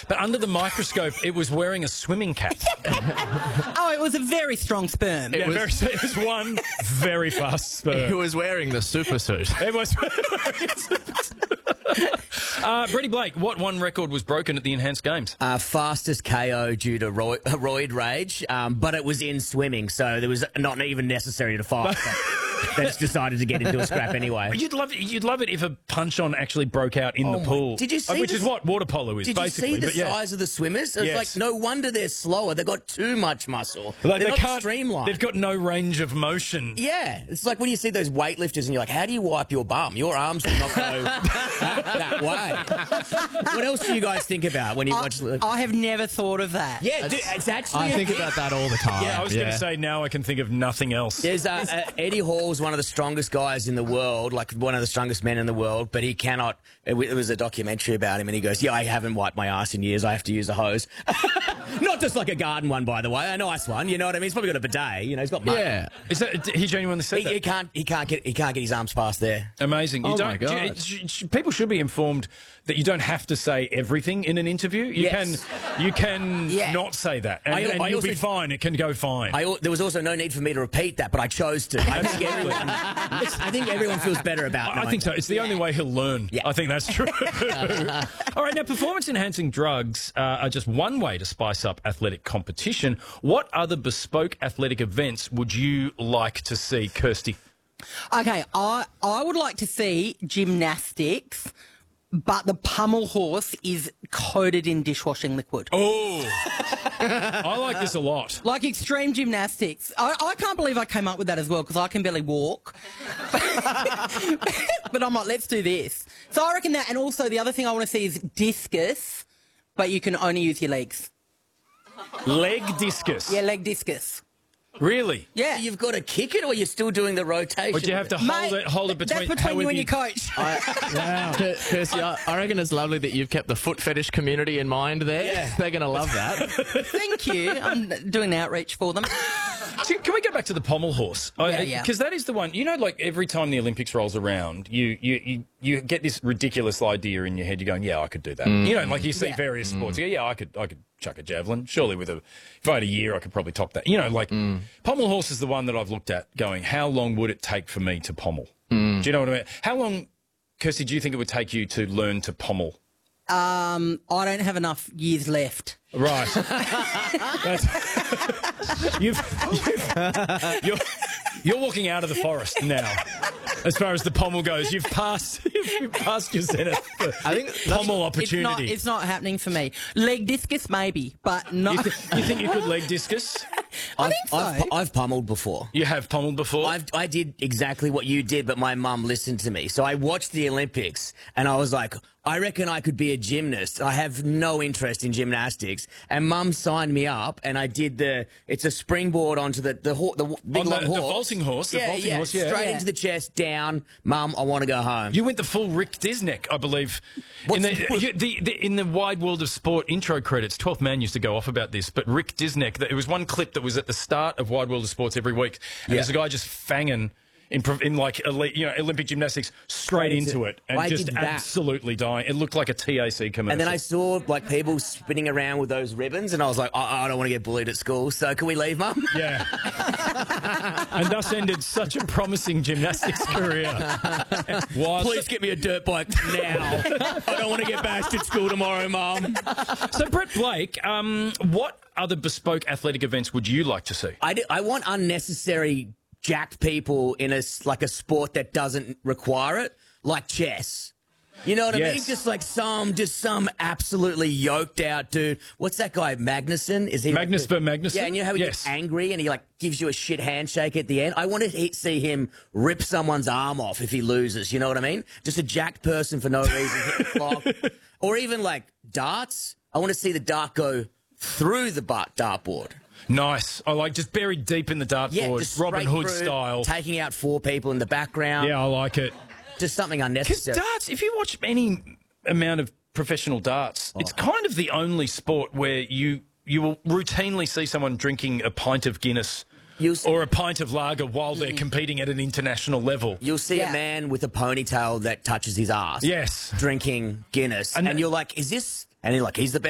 But under the microscope, it was wearing a swimming cap. Oh, it was a very strong sperm. It was one very fast sperm. He was wearing the super suit. It was. Freddie Blake, what one record was broken at the Enhanced Games? Fastest KO due to roid rage, but it was in swimming, so there was not even necessary to fight. They just decided to get into a scrap anyway. You'd love it if a punch-on actually broke out in the pool. Did you see which is what water polo is, basically. Did you see the size of the swimmers? It's like, no wonder they're slower. They've got too much muscle. Like, they're not streamlined. They've got no range of motion. Yeah. It's like when you see those weightlifters and you're like, how do you wipe your bum? Your arms will not go that way. What else do you guys think about when you watch... I have never thought of that. Yeah, it's actually... I think about that all the time. Yeah, I was going to say, now I can think of nothing else. There's Eddie Hall's one of the strongest guys in the world, like one of the strongest men in the world, but he cannot... It was a documentary about him, and he goes, yeah, I haven't wiped my ass in years. I have to use a hose. Not just like a garden one, by the way. A nice one, you know what I mean? He's probably got a bidet, you know, he's got money. Yeah. Is that, he genuinely said that? He can't get his arms past there. Amazing. Oh my God. People should be informed that you don't have to say everything in an interview. You can not say that, and you'll be fine. It can go fine. There was also no need for me to repeat that, but I chose to. I think everyone feels better about it. I think so. It's the only way he'll learn. Yeah. I think that's true. All right, now performance-enhancing drugs are just one way to spice up athletic competition. What other bespoke athletic events would you like to see, Kirsty? Okay, I would like to see gymnastics, but the pummel horse is coated in dishwashing liquid. Oh, I like this a lot. Like extreme gymnastics. I can't believe I came up with that as well, because I can barely walk. But I'm like, let's do this. So I reckon that, and also the other thing I want to see is discus, but you can only use your legs. Leg discus? Yeah, leg discus. Really? Yeah. You've got to kick it, or you're still doing the rotation? Or do you have to hold it between... That's between you and your coach. Wow. Kirsty, I reckon it's lovely that you've kept the foot fetish community in mind there. Yeah. They're going to love that. Thank you. I'm doing outreach for them. Can we go back to the pommel horse? Yeah. Because that is the one, you know, like every time the Olympics rolls around, you get this ridiculous idea in your head. You're going, yeah, I could do that. You know, like you see various sports. You go, yeah, I could chuck a javelin. Surely if I had a year, I could probably top that. You know, like pommel horse is the one that I've looked at going, how long would it take for me to pommel? Do you know what I mean? How long, Kirsty, do you think it would take you to learn to pommel? I don't have enough years left. Right. You're walking out of the forest now. As far as the pommel goes, you've passed your zenith. I think pommel opportunity. It's not happening for me. Leg discus maybe, but not. You think you could leg discus? I think so. I've pummeled before. You have pummeled before? I did exactly what you did, but my mum listened to me. So I watched the Olympics, and I was like, I reckon I could be a gymnast. I have no interest in gymnastics. And Mum signed me up, and I did it's a springboard onto the big long horse. The vaulting horse. The vaulting horse, straight into the chest, down. Mum, I want to go home. You went the full Rick Disneck, I believe. In the Wide World of Sport intro credits, 12th Man used to go off about this, but Rick Disneck, it was one clip that was at the start of Wide World of Sports every week, and there's a guy just fanging in like elite, Olympic gymnastics straight into it and just absolutely dying. It looked like a TAC commercial. And then I saw like people spinning around with those ribbons, and I was like, I don't want to get bullied at school, so can we leave, Mum? Yeah. And thus ended such a promising gymnastics career. Please get me a dirt bike now. I don't want to get bashed at school tomorrow, Mum. So, Brett Blake, what other bespoke athletic events would you like to see? I want unnecessary jacked people in a sport that doesn't require it, like chess. You know what I mean? Just some absolutely yoked out dude. What's that guy, Magnuson? Is he Magnus Berg Magnusson? Yeah, and you know how he gets angry and he gives you a shit handshake at the end? I want to see him rip someone's arm off if he loses, you know what I mean? Just a jacked person for no reason, hit the clock. Or even like darts. I want to see the dart go through the dartboard. Nice. I like just buried deep in the dartboard, Robin Hood style. Taking out 4 people in the background. Yeah, I like it. Just something unnecessary. Because darts, if you watch any amount of professional darts, it's kind of the only sport where you will routinely see someone drinking a pint of Guinness or a pint of lager while they're competing at an international level. You'll see a man with a ponytail that touches his ass. Yes. Drinking Guinness. And you're like, is this... And he's like, he's the best.